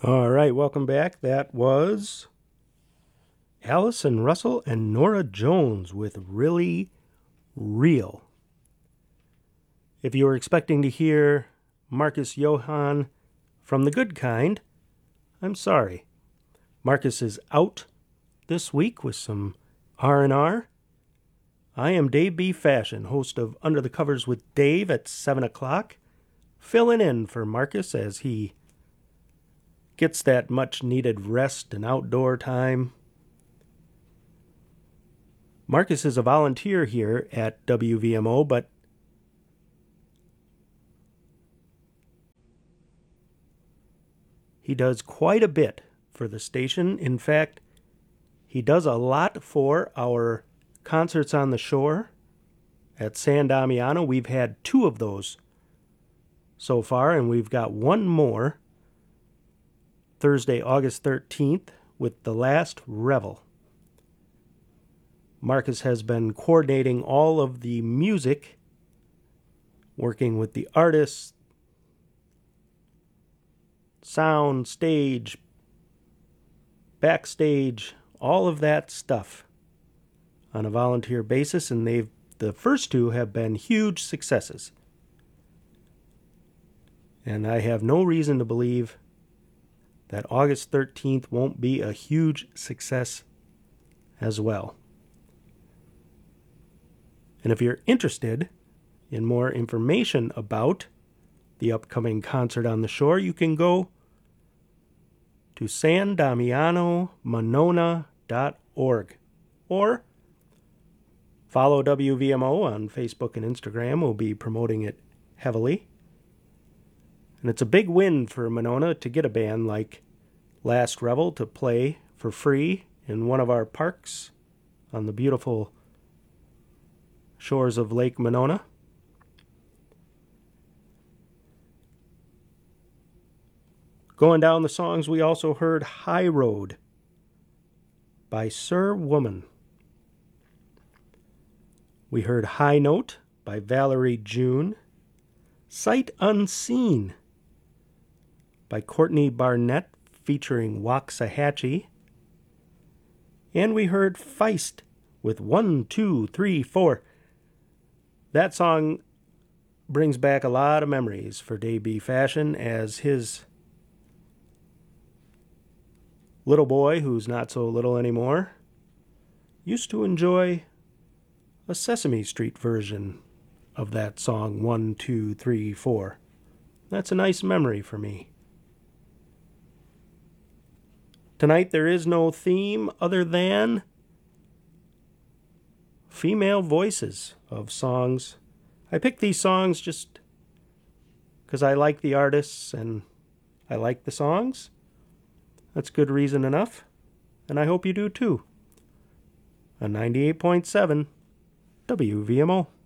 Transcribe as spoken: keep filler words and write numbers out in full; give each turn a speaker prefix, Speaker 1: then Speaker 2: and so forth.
Speaker 1: All right, welcome back. That was Allison Russell and Nora Jones with Really Real. If you were expecting to hear Marcus Johann from The Good Kind, I'm sorry. Marcus is out this week with some R and R. I am Dave B. Fashion, host of Under the Covers with Dave at seven o'clock, filling in for Marcus as he gets that much-needed rest and outdoor time. Marcus is a volunteer here at W V M O, but he does quite a bit for the station. In fact, he does a lot for our Concerts on the Shore at San Damiano. We've had two of those so far, and we've got one more Thursday, August thirteenth, with The Last Revel. Marcus has been coordinating all of the music, working with the artists, sound, stage, backstage, all of that stuff on a volunteer basis, and they've the first two have been huge successes. And I have no reason to believe that August thirteenth won't be a huge success as well. And if you're interested in more information about the upcoming Concert on the Shore, you can go to san damiano monona dot org or follow W V M O on Facebook and Instagram. We'll be promoting it heavily. And it's a big win for Monona to get a band like Last Revel to play for free in one of our parks on the beautiful shores of Lake Monona. Going down the songs, we also heard High Road by Sir Woman. We heard High Note by Valerie June. Sight Unseen by Courtney Barnett featuring Waxahachie. And we heard Feist with One, Two, Three, Four. That song brings back a lot of memories for Dave B. Fashion, as his little boy, who's not so little anymore, used to enjoy a Sesame Street version of that song, One, Two, Three, Four. That's a nice memory for me. Tonight there is no theme other than female voices of songs. I picked these songs just because I like the artists and I like the songs. That's good reason enough, and I hope you do too. On ninety-eight point seven W V M O.